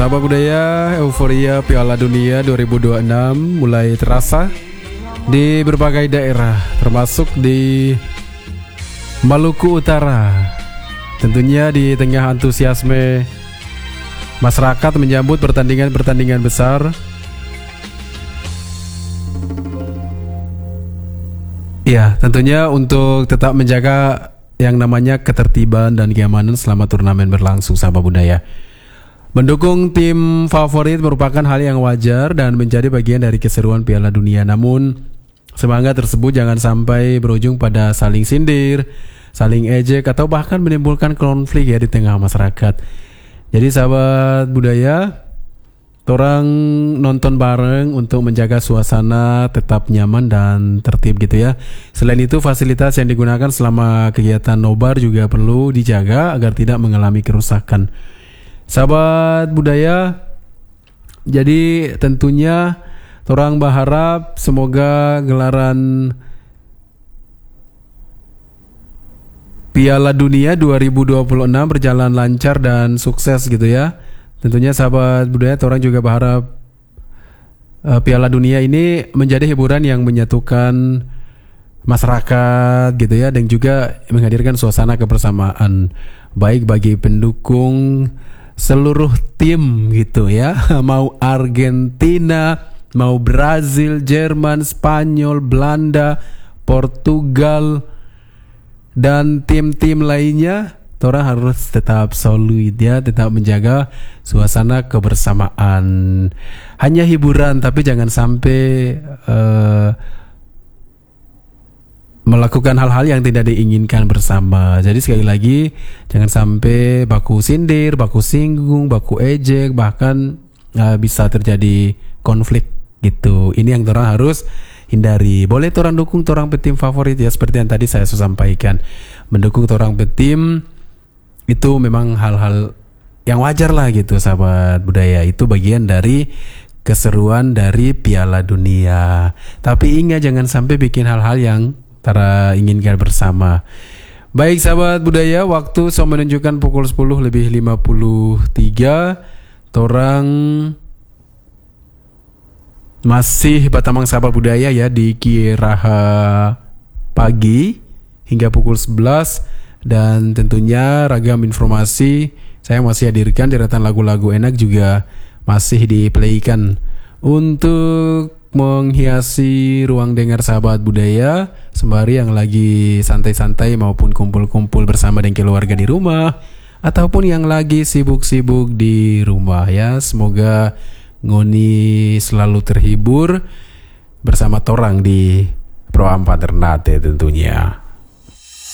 Sahabat budaya, euforia Piala Dunia 2026 mulai terasa di berbagai daerah, termasuk di Maluku Utara. Tentunya di tengah antusiasme masyarakat menyambut pertandingan-pertandingan besar. Ya, tentunya untuk tetap menjaga yang namanya ketertiban dan keamanan selama turnamen berlangsung, sahabat budaya. Mendukung tim favorit merupakan hal yang wajar dan menjadi bagian dari keseruan Piala Dunia. Namun, semangat tersebut jangan sampai berujung pada saling sindir, saling ejek, atau bahkan menimbulkan konflik ya di tengah masyarakat. Jadi sahabat budaya, orang nonton bareng untuk menjaga suasana tetap nyaman dan tertib gitu ya. Selain itu, fasilitas yang digunakan selama kegiatan nobar juga perlu dijaga agar tidak mengalami kerusakan. Sahabat budaya, jadi tentunya orang berharap semoga gelaran Piala Dunia 2026 berjalan lancar dan sukses gitu ya. Tentunya sahabat budaya, orang juga berharap Piala Dunia ini menjadi hiburan yang menyatukan masyarakat gitu ya, dan juga menghadirkan suasana kebersamaan baik bagi pendukung seluruh tim gitu ya. Mau Argentina, mau Brazil, Jerman, Spanyol, Belanda, Portugal, dan tim-tim lainnya, orang harus tetap solid ya, tetap menjaga suasana kebersamaan. Hanya hiburan, tapi jangan sampai melakukan hal-hal yang tidak diinginkan bersama. Jadi sekali lagi, jangan sampai baku sindir, baku singgung, baku ejek, bahkan bisa terjadi konflik gitu. Ini yang orang harus hindari. Boleh orang dukung orang tim favorit ya, seperti yang tadi saya sudah sampaikan. Mendukung orang tim itu memang hal-hal yang wajar lah gitu, sahabat budaya. Itu bagian dari keseruan dari Piala Dunia. Tapi ingat, jangan sampai bikin hal-hal yang kita inginkan bersama. Baik sahabat budaya, waktu so menunjukkan pukul 10:53. Torang masih batamang sahabat budaya ya di Kiraha pagi hingga pukul 11. Dan tentunya ragam informasi saya masih hadirkan, deretan lagu-lagu enak juga masih di-playkan untuk menghiasi ruang dengar sahabat budaya sembari yang lagi santai-santai maupun kumpul-kumpul bersama dengan keluarga di rumah, ataupun yang lagi sibuk-sibuk di rumah ya. Semoga ngoni selalu terhibur bersama torang di Pro 4 Ternate tentunya.